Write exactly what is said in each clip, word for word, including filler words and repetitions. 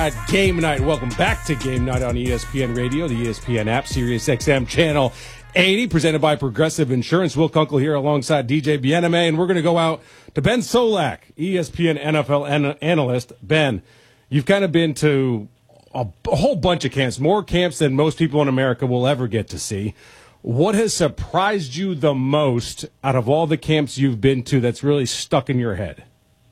At Game Night. Welcome back to Game Night on E S P N Radio, the E S P N app, Sirius X M Channel eighty, presented by Progressive Insurance. Will Kunkel here alongside D J Bieneme, and we're going to go out to Ben Solak, E S P N N F L an- analyst. Ben, you've kind of been to a, a whole bunch of camps, more camps than most people in America will ever get to see. What has surprised you the most out of all the camps you've been to that's really stuck in your head?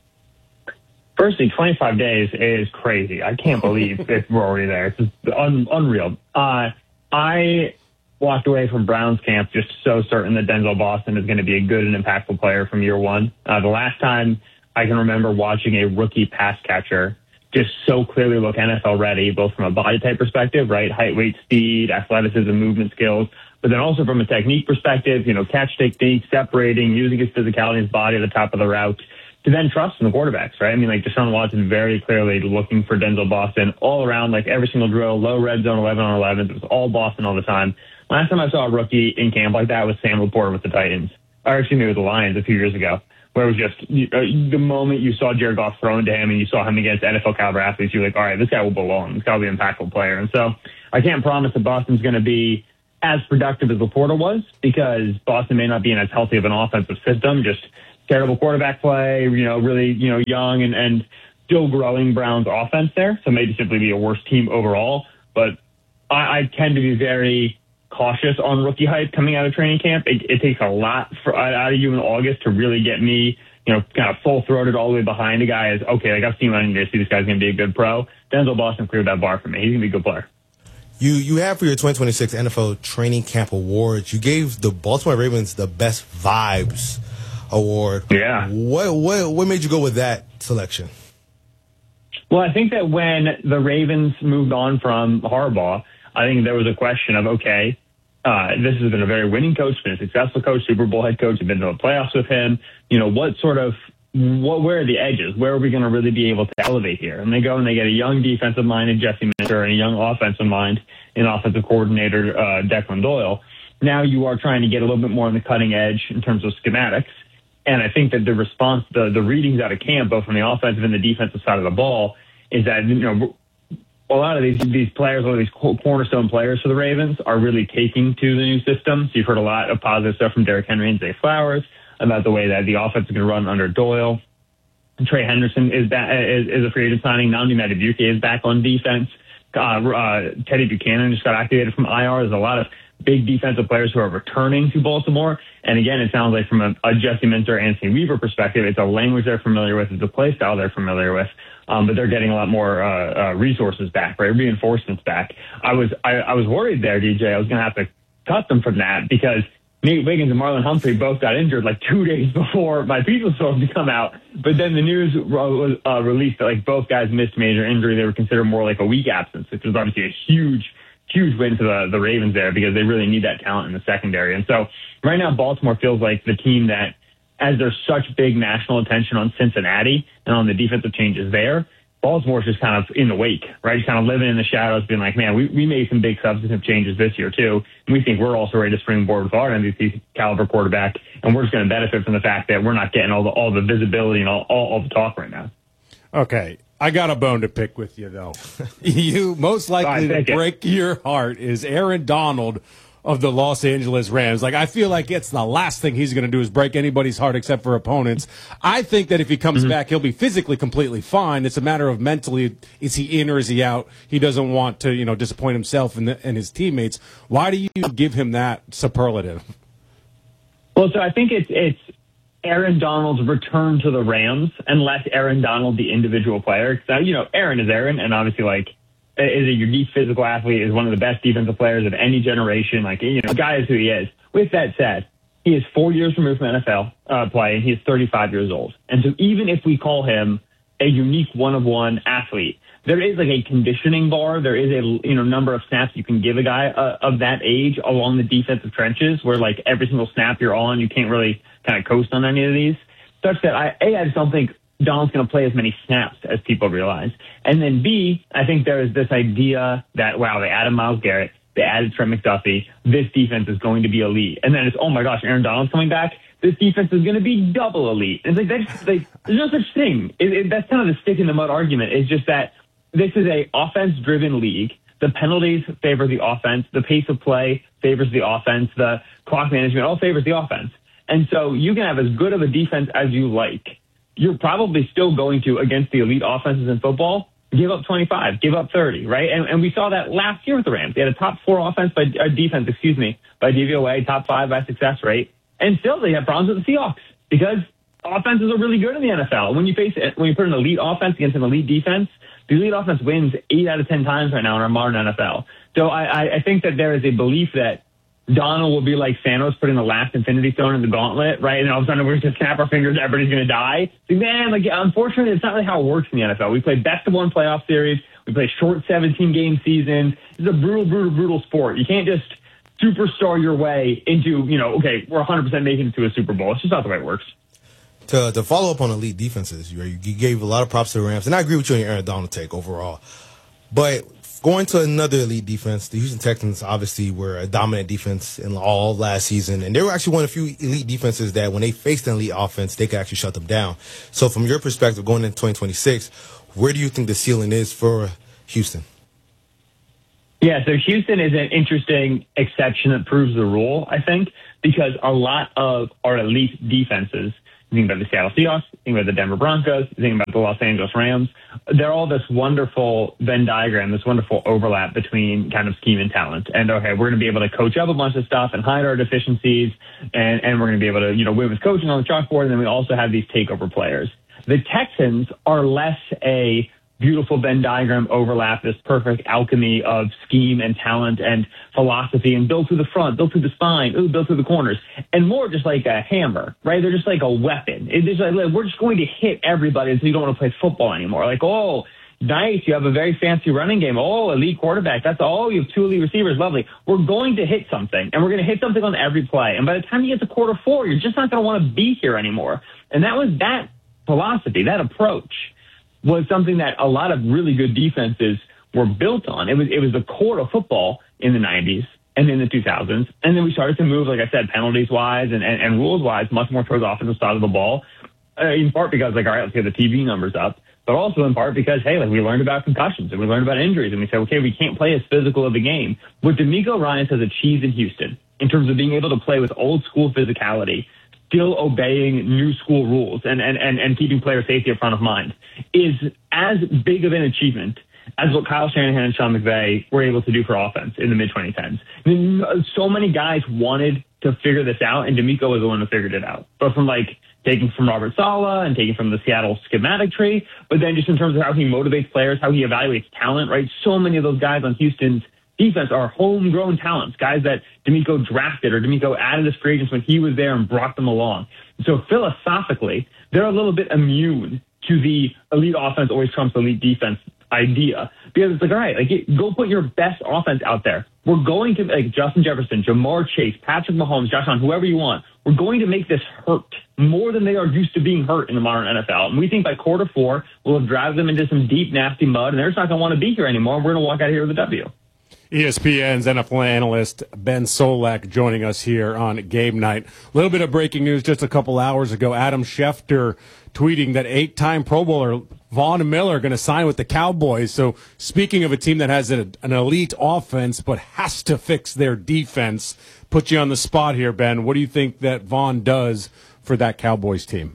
Firstly, twenty-five days is crazy. I can't believe it's we're already there. It's just un- unreal. Uh, I walked away from Browns camp just so certain that Denzel Boston is going to be a good and impactful player from year one. Uh, the last time I can remember watching a rookie pass catcher just so clearly look N F L ready, both from a body type perspective, right? Height, weight, speed, athleticism, movement skills, but then also from a technique perspective, you know, catch technique, separating, using his physicality, his body at the top of the route, to then trust in the quarterbacks, right? I mean, like Deshaun Watson very clearly looking for Denzel Boston all around, like every single drill, low red zone, eleven on eleven. It was all Boston all the time. Last time I saw a rookie in camp like that was Sam Laporta with the Titans. Or actually, maybe with the Lions a few years ago, where it was just you, uh, the moment you saw Jared Goff throw into him and you saw him against N F L caliber athletes, you're like, all right, this guy will belong. This guy will be an impactful player. And so I can't promise that Boston's going to be as productive as Laporta was, because Boston may not be in as healthy of an offensive system, just terrible quarterback play, you know, really, you know, young and, and still growing Browns offense there. So maybe simply be a worse team overall. But I, I tend to be very cautious on rookie hype coming out of training camp. It, it takes a lot for, out of you in August to really get me, you know, kind of full-throated all the way behind a guy as, okay, like I've seen what I need to see. This guy's going to be a good pro. Denzel Boston cleared that bar for me. He's going to be a good player. You you have for your twenty twenty-six N F L Training Camp Awards, you gave the Baltimore Ravens the Best Vibes Award. Yeah. What what what made you go with that selection? Well, I think that when the Ravens moved on from Harbaugh, I think there was a question of, okay, uh, this has been a very winning coach, been a successful coach, Super Bowl head coach, have been to the playoffs with him. You know, what sort of, what, where are the edges? Where are we going to really be able to elevate here? And they go and they get a young defensive mind in Jesse Minter and a young offensive mind in offensive coordinator uh, Declan Doyle. Now you are trying to get a little bit more on the cutting edge in terms of schematics. And I think that the response, the, the readings out of camp, both from the offensive and the defensive side of the ball, is that, you know, a lot of these these players, a lot of these cornerstone players for the Ravens are really taking to the new system. So you've heard a lot of positive stuff from Derrick Henry and Zay Flowers about the way that the offense is going to run under Doyle. Trey Henderson is back, is, is a free agent signing. Nnamdi Madubuike is back on defense. Uh, uh, Teddy Buchanan just got activated from I R. There's a lot of big defensive players who are returning to Baltimore. And again, it sounds like from a, a Jesse Minter, Anthony Weaver perspective, it's a language they're familiar with, it's a play style they're familiar with. Um, but they're getting a lot more uh, uh, resources back, right? Reinforcements back. I was I, I was worried there, D J. I was going to have to cut them from that because Nate Wiggins and Marlon Humphrey both got injured like two days before my piece was supposed to come out. But then the news was uh, released that like both guys missed major injury. They were considered more like a week absence, which was obviously a huge, huge win for the, the Ravens there because they really need that talent in the secondary. And so right now Baltimore feels like the team that, as there's such big national attention on Cincinnati and on the defensive changes there, Baltimore's just kind of in the wake, right? Just kind of living in the shadows, being like, man, we, we made some big substantive changes this year too. And we think we're also ready to springboard with our M V P caliber quarterback. And we're just going to benefit from the fact that we're not getting all the, all the visibility and all, all, all the talk right now. Okay. I got a bone to pick with you, though. You most likely right, to break you. your heart is Aaron Donald of the Los Angeles Rams. Like, I feel like it's the last thing he's going to do is break anybody's heart except for opponents. I think that if he comes mm-hmm. back, he'll be physically completely fine. It's a matter of mentally, is he in or is he out? He doesn't want to, you know, disappoint himself and, the, and his teammates. Why do you give him that superlative? Well, so I think it's it's Aaron Donald's return to the Rams and less Aaron Donald, the individual player. So, you know, Aaron is Aaron, and obviously, like, is a unique physical athlete, is one of the best defensive players of any generation. Like, you know, the guy is who he is. With that said, he is four years removed from N F L uh, play, and he is thirty-five years old. And so even if we call him a unique one-of-one athlete, there is like a conditioning bar. There is a, you know, number of snaps you can give a guy uh, of that age along the defensive trenches where, like, every single snap you're on, you can't really kind of coast on any of these. Such that, I, A, I just don't think Donald's going to play as many snaps as people realize. And then B, I think there is this idea that, wow, they added Myles Garrett, they added Trent McDuffie, this defense is going to be elite. And then it's, oh my gosh, Aaron Donald's coming back, this defense is going to be double elite. It's like, that's, like, there's no such thing. It, it, that's kind of the stick in the mud argument. It's just that this is a offense-driven league. The penalties favor the offense. The pace of play favors the offense. The clock management all favors the offense. And so you can have as good of a defense as you like. You're probably still going to, against the elite offenses in football, give up twenty-five, give up thirty, right? And, and we saw that last year with the Rams. They had a top four offense by uh, defense, excuse me, by D V O A, top five by success rate. And still they have problems with the Seahawks because offenses are really good in the N F L. When you face when you put an elite offense against an elite defense, the elite offense wins eight out of ten times right now in our modern N F L. So I, I think that there is a belief that Donald will be like Thanos putting the last Infinity Stone in the gauntlet, right? And all of a sudden we're just snap our fingers, everybody's going to die. Like, man, like unfortunately, it's not really how it works in the N F L. We play best of one playoff series. We play short seventeen game seasons. It's a brutal, brutal, brutal sport. You can't just superstar your way into, you know, okay, we're one hundred percent making it to a Super Bowl. It's just not the way it works. To, to follow up on elite defenses, you, you gave a lot of props to the Rams, and I agree with you on your Aaron Donald take overall. But going to another elite defense, the Houston Texans obviously were a dominant defense in all last season, and they were actually one of the few elite defenses that when they faced an elite offense, they could actually shut them down. So from your perspective, going into twenty twenty-six, where do you think the ceiling is for Houston? Yeah, so Houston is an interesting exception that proves the rule, I think, because a lot of our elite defenses, you think about the Seattle Seahawks, you think about the Denver Broncos, you think about the Los Angeles Rams, they're all this wonderful Venn diagram, this wonderful overlap between kind of scheme and talent. And, okay, we're going to be able to coach up a bunch of stuff and hide our deficiencies, and, and we're going to be able to, you know, win with coaching on the chalkboard, and then we also have these takeover players. The Texans are less a beautiful Venn diagram overlap, this perfect alchemy of scheme and talent and philosophy, and built through the front, built through the spine, ooh, built through the corners, and more just like a hammer, right? They're just like a weapon. It's just like, we're just going to hit everybody until you don't want to play football anymore. Like, oh, nice, you have a very fancy running game. Oh, elite quarterback. That's all. You have two elite receivers. Lovely. We're going to hit something, and we're going to hit something on every play. And by the time you get to quarter four, you're just not going to want to be here anymore. And that was that philosophy, that approach was something that a lot of really good defenses were built on. It was it was the core of football in the nineties and in the two thousands. And then we started to move, like I said, penalties-wise and, and, and rules-wise, much more towards the offensive side of the ball, uh, in part because, like, all right, let's get the T V numbers up, but also in part because, hey, like we learned about concussions and we learned about injuries, and we said, okay, we can't play as physical of a game. What DeMeco Ryans has achieved in Houston in terms of being able to play with old-school physicality, still obeying new school rules and, and, and, and keeping player safety at front of mind is as big of an achievement as what Kyle Shanahan and Sean McVay were able to do for offense in the mid twenty tens. I mean, so many guys wanted to figure this out, and DeMeco was the one who figured it out. But from like taking from Robert Saleh and taking from the Seattle schematic tree, but then just in terms of how he motivates players, how he evaluates talent, right? So many of those guys on Houston's defense are homegrown talents, guys that DeMeco drafted or DeMeco added as free agents when he was there and brought them along. So philosophically, they're a little bit immune to the elite offense always trumps elite defense idea, because it's like, all right, like go put your best offense out there. We're going to, like Justin Jefferson, Jamar Chase, Patrick Mahomes, Josh Allen, whoever you want. We're going to make this hurt more than they are used to being hurt in the modern N F L. And we think by quarter four, we'll have dragged them into some deep, nasty mud, and they're just not going to want to be here anymore. We're going to walk out of here with a W. E S P N's N F L analyst Ben Solak joining us here on Game Night. A little bit of breaking news just a couple hours ago. Adam Schefter tweeting that eight-time Pro Bowler Von Miller are going to sign with the Cowboys. So speaking of a team that has a, an elite offense but has to fix their defense, put you on the spot here, Ben. What do you think that Von does for that Cowboys team?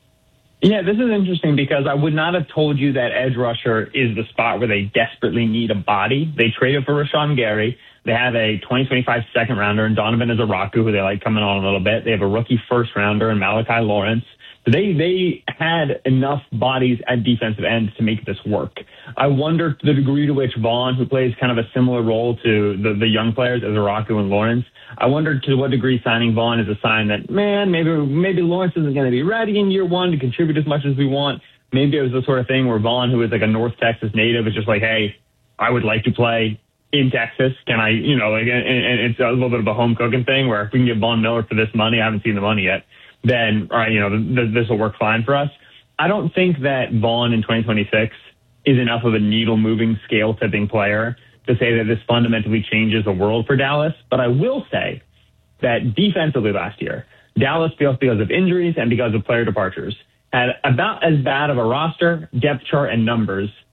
Yeah, this is interesting because I would not have told you that edge rusher is the spot where they desperately need a body. They traded for Rashawn Gary. They have a twenty twenty-five second rounder in Donovan Izaraku, who they like coming on a little bit. They have a rookie first rounder in Malachi Lawrence. So they, they had enough bodies at defensive end to make this work. I wonder to the degree to which Vaughn, who plays kind of a similar role to the, the young players, Izaraku and Lawrence, I wonder to what degree signing Vaughn is a sign that, man, maybe maybe Lawrence isn't going to be ready in year one to contribute as much as we want. Maybe it was the sort of thing where Vaughn, who is like a North Texas native, is just like, hey, I would like to play in Texas. Can I, you know, and, and it's a little bit of a home cooking thing where if we can get Von Miller for this money, I haven't seen the money yet, then, all right, you know, th- this will work fine for us. I don't think that Vaughn in twenty twenty-six is enough of a needle-moving, scale-tipping player to say that this fundamentally changes the world for Dallas. But I will say that defensively last year, Dallas, because of injuries and because of player departures, had about as bad of a roster, depth chart, and numbers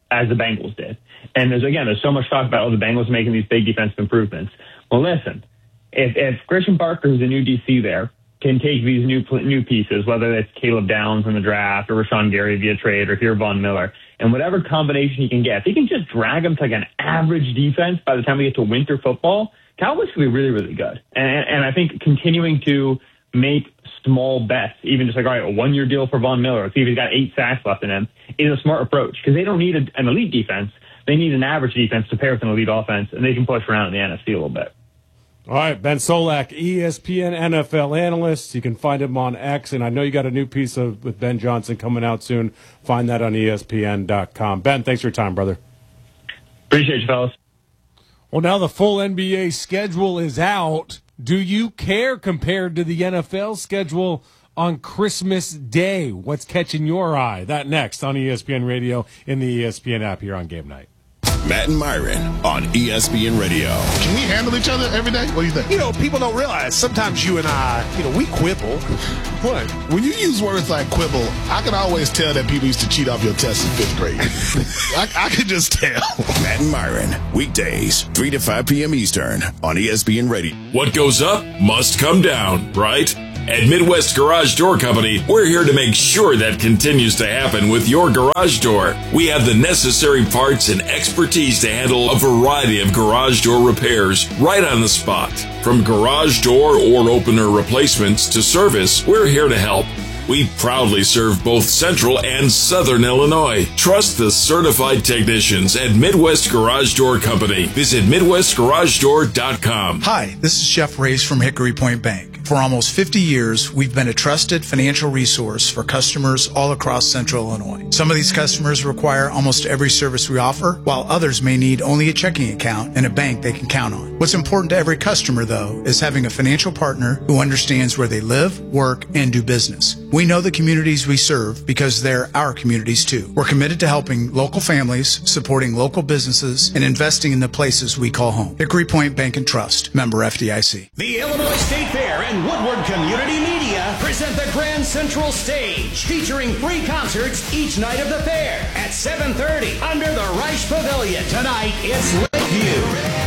as the Bengals did. And there's, again, there's so much talk about, oh, the Bengals making these big defensive improvements. Well, listen, if, if Christian Parker, who's the new D C there, can take these new new pieces, whether it's Caleb Downs in the draft or Rashawn Gary via trade or here Von Miller, and whatever combination he can get, if he can just drag them to like an average defense by the time we get to winter football, Cowboys will be really, really good. And, and I think continuing to make small bets, even just like, all right, a one-year deal for Von Miller, see if he's got eight sacks left in him, is a smart approach because they don't need a, an elite defense. They need an average defense to pair with an elite offense, and they can push around in the N F C a little bit. All right, Ben Solak, E S P N N F L analyst. You can find him on X, and I know you got a new piece of with Ben Johnson coming out soon. Find that on E S P N dot com. Ben, thanks for your time, brother. Appreciate you, fellas. Well, now the full N B A schedule is out. Do you care compared to the N F L schedule on Christmas Day? What's catching your eye? That next on E S P N Radio in the E S P N app here on Game Night. Matt and Myron on E S P N Radio. Can we handle each other every day? What do you think? You know, people don't realize sometimes you and I, you know, we quibble. What? When you use words like quibble, I can always tell that people used to cheat off your tests in fifth grade. I, I can just tell. Matt and Myron, weekdays, three to five p.m. Eastern on E S P N Radio. What goes up must come down, right? At Midwest Garage Door Company, we're here to make sure that continues to happen with your garage door. We have the necessary parts and expertise to handle a variety of garage door repairs right on the spot. From garage door or opener replacements to service, we're here to help. We proudly serve both Central and Southern Illinois. Trust the certified technicians at Midwest Garage Door Company. Visit Midwest Garage Door dot com. Hi, this is Jeff Reyes from Hickory Point Bank. For almost fifty years, we've been a trusted financial resource for customers all across Central Illinois. Some of these customers require almost every service we offer, while others may need only a checking account and a bank they can count on. What's important to every customer, though, is having a financial partner who understands where they live, work, and do business. We know the communities we serve because they're our communities, too. We're committed to helping local families, supporting local businesses, and investing in the places we call home. Hickory Point Bank and Trust, member F D I C. The Illinois State Fair and Woodward Community Media present the Grand Central Stage, featuring free concerts each night of the fair at seven thirty under the Reich Pavilion. Tonight, it's Lakeview.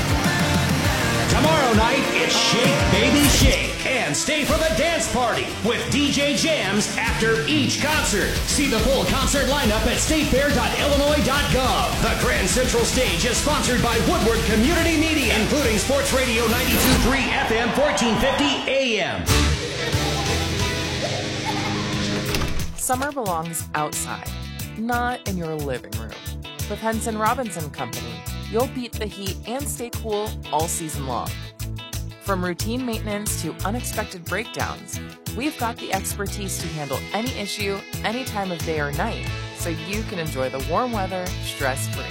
Tomorrow night, it's Shake Baby Shake. And stay for the dance party with D J Jams after each concert. See the full concert lineup at state fair dot illinois dot gov. The Grand Central Stage is sponsored by Woodward Community Media, including Sports Radio ninety-two point three F M, fourteen fifty A M. Summer belongs outside, not in your living room. With Henson Robinson Company, you'll beat the heat and stay cool all season long. From routine maintenance to unexpected breakdowns, we've got the expertise to handle any issue, any time of day or night, so you can enjoy the warm weather stress-free.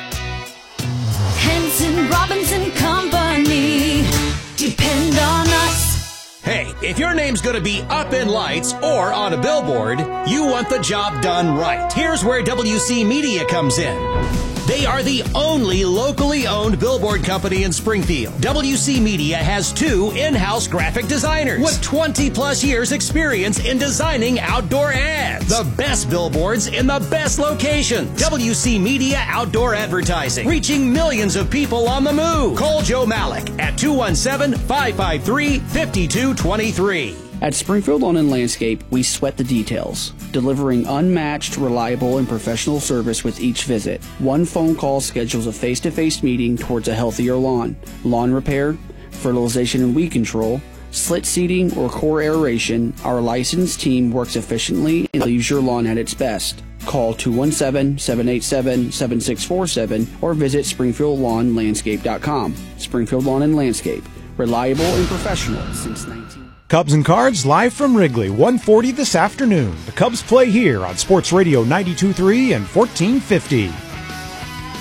Henson Robinson Company. Depend on us. Hey, if your name's going to be up in lights or on a billboard, you want the job done right. Here's where W C Media comes in. They are the only locally owned billboard company in Springfield. W C Media has two in-house graphic designers with twenty plus years experience in designing outdoor ads. The best billboards in the best locations. W C Media Outdoor Advertising, reaching millions of people on the move. Call Joe Malik at two one seven, five five three, five two two three. At Springfield Lawn and Landscape, we sweat the details, delivering unmatched, reliable, and professional service with each visit. One phone call schedules a face-to-face meeting towards a healthier lawn. Lawn repair, fertilization and weed control, slit seeding, or core aeration, our licensed team works efficiently and leaves your lawn at its best. Call two one seven, seven eight seven, seven six four seven or visit springfield lawn landscape dot com. Springfield Lawn and Landscape, reliable and professional since nineteen... Cubs and Cards live from Wrigley, one forty this afternoon. The Cubs play here on Sports Radio ninety-two point three and fourteen fifty.